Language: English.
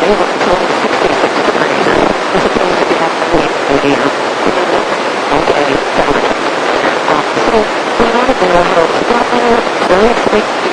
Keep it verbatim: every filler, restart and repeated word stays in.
So, we want to know how, very quick